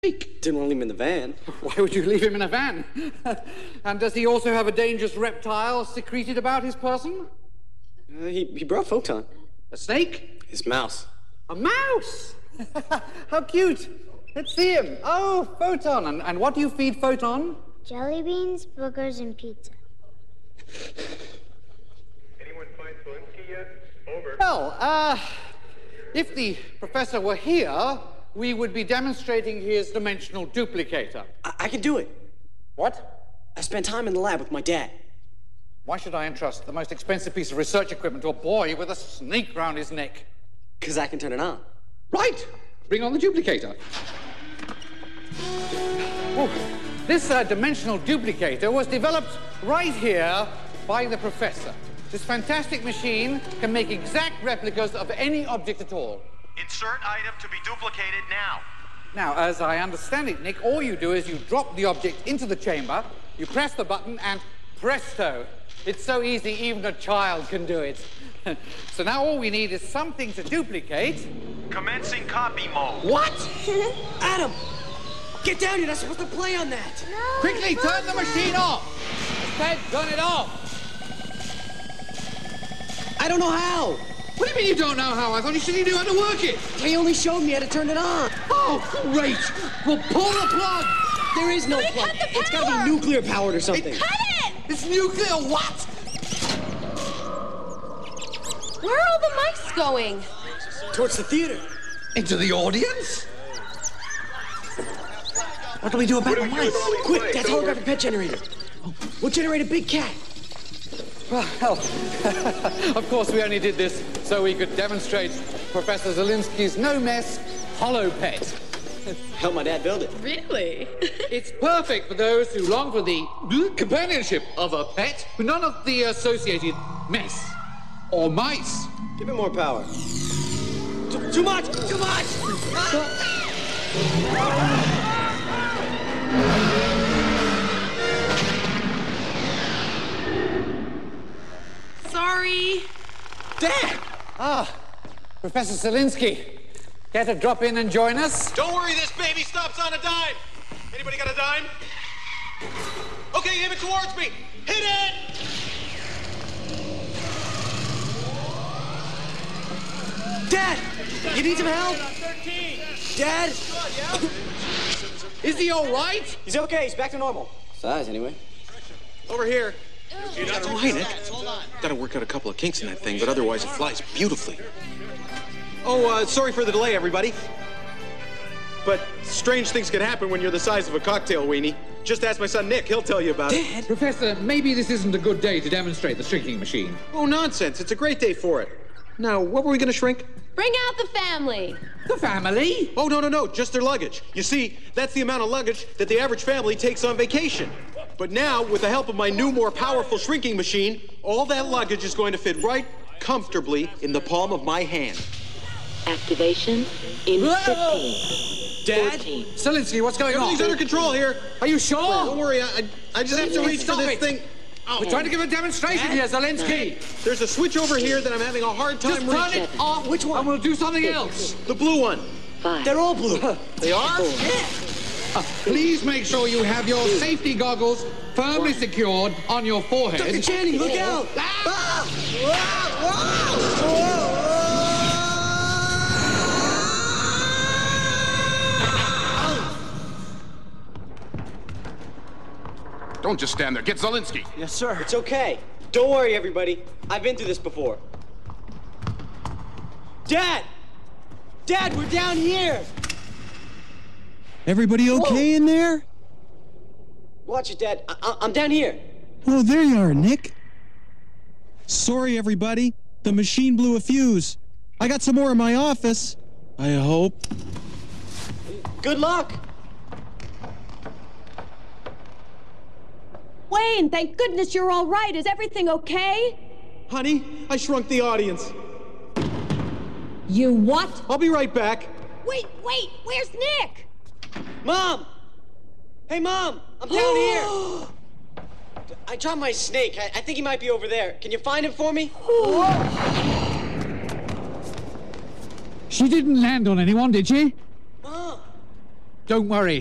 Didn't want to leave him in the van. Why would you leave him in a van? And does he also have a dangerous reptile secreted about his person? He brought Photon. A snake? His mouse. A mouse? How cute. Let's see him. Oh, Photon. And what do you feed Photon? Jelly beans, boogers, and pizza. Anyone find Selinsky yet? Over. Well, if the professor were here, we would be demonstrating his dimensional duplicator. I can do it. What? I spent time in the lab with my dad. Why should I entrust the most expensive piece of research equipment to a boy with a snake round his neck? Because I can turn it on. Right! Bring on the duplicator. Oh, this dimensional duplicator was developed right here by the professor. This fantastic machine can make exact replicas of any object at all. Insert item to be duplicated now. Now, as I understand it, Nick, all you do is you drop the object into the chamber, you press the button, and presto. It's so easy, even a child can do it. So now all we need is something to duplicate. Commencing copy mode. What? Adam! Get down, you're not supposed to play on that! No, Quickly, turn the machine off! I said, turn it off! I don't know how! What do you mean you don't know how? I thought you said you knew how to work it! He only showed me how to turn it on. Oh, great! Well, pull the plug! There is no plug. cut the It's gotta power. be nuclear powered or something. Cut it! It's nuclear what? Where are all the mics going? Towards the theater. Into the audience? What do we do about the mice? Quick, that's holographic pet generator. We'll generate a big cat. Well, of course we only did this so we could demonstrate Professor Zelinsky's no-mess hollow pet. Help my dad build it. Really? It's perfect for those who long for the companionship of a pet, but none of the associated mess or mice. Give it more power. Too much! Too much! Sorry. Dad! Professor Zelinsky, care to drop in and join us? Don't worry, this baby stops on a dime. Anybody got a dime? Okay, aim it towards me. Hit it! Dad! You need some help? Dad! Is he all right? He's okay, he's back to normal. Size, anyway. Over here. That's all right, Nick. Gotta work out a couple of kinks in that thing, but otherwise it flies beautifully. Oh, sorry for the delay, everybody. But strange things can happen when you're the size of a cocktail weenie. Just ask my son Nick, he'll tell you about it. Dad! Professor, maybe this isn't a good day to demonstrate the shrinking machine. Oh, nonsense. It's a great day for it. Now, what were we gonna shrink? Bring out the family. The family? Oh, no, just their luggage. You see, that's the amount of luggage that the average family takes on vacation. But now, with the help of my new, more powerful shrinking machine, all that luggage is going to fit right comfortably in the palm of my hand. Activation in 15. Dad? 14. Zelinsky, what's going on? Everything's under control here. Are you sure? Don't worry, I just have to reach for Stop this it. thing. We're trying to give a demonstration here, Zelinsky. There's a switch over here that I'm having a hard time Just turn reaching. it off. Which one? And we'll do something else. The blue one. 5. They're all blue. They are? Please make sure you have your safety goggles firmly secured on your forehead. Dr. Channing, look out! Don't just stand there. Get Zelinsky. Yes, sir. It's okay. Don't worry, everybody. I've been through this before. Dad! Dad, we're down here! Everybody okay in there? Watch it, Dad. I'm down here. Oh, there you are, Nick. Sorry, everybody. The machine blew a fuse. I got some more in my office. I hope. Good luck! Wayne, thank goodness you're all right. Is everything okay? Honey, I shrunk the audience. You what? I'll be right back. Wait, where's Nick? Mom! Hey, Mom! I'm down here! I dropped my snake. I think he might be over there. Can you find him for me? She didn't land on anyone, did she? Mom! Don't worry.